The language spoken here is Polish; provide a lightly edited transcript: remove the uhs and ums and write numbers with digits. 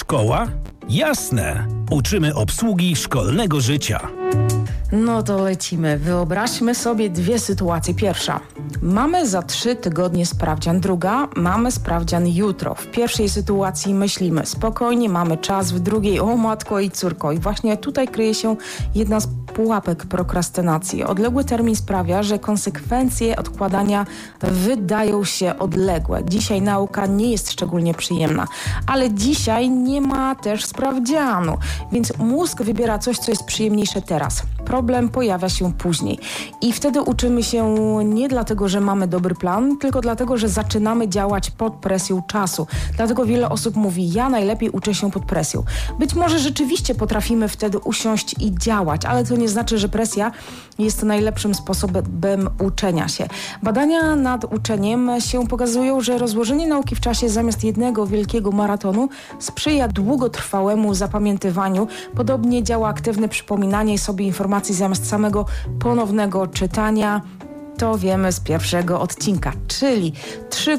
Szkoła? Jasne. Uczymy obsługi szkolnego życia. No to lecimy. Wyobraźmy sobie dwie sytuacje. Pierwsza. Mamy za 3 tygodnie sprawdzian. Druga. Mamy sprawdzian jutro. W pierwszej sytuacji myślimy spokojnie, mamy czas. W drugiej o matko i córko. I właśnie tutaj kryje się jedna z pułapek prokrastynacji. Odległy termin sprawia, że konsekwencje odkładania wydają się odległe. Dzisiaj nauka nie jest szczególnie przyjemna, ale dzisiaj nie ma też sprawdzianu, więc mózg wybiera coś, co jest przyjemniejsze teraz. Problem pojawia się później i wtedy uczymy się nie dlatego, że mamy dobry plan, tylko dlatego, że zaczynamy działać pod presją czasu. Dlatego wiele osób mówi, ja najlepiej uczę się pod presją. Być może rzeczywiście potrafimy wtedy usiąść i działać, ale to nie znaczy, że presja jest najlepszym sposobem uczenia się. Badania nad uczeniem się pokazują, że rozłożenie nauki w czasie zamiast jednego wielkiego maratonu sprzyja długotrwałemu zapamiętywaniu. Podobnie działa aktywne przypominanie sobie informacji zamiast samego ponownego czytania. To wiemy z pierwszego odcinka, czyli 3